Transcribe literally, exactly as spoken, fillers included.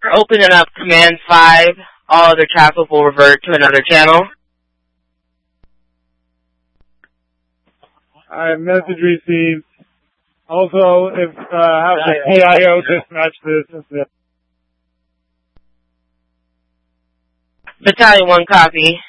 We're opening up Command five. All other traffic will revert to another channel. Alright, message received. Also, if, uh, how the A I O dispatch this? Battalion one, copy.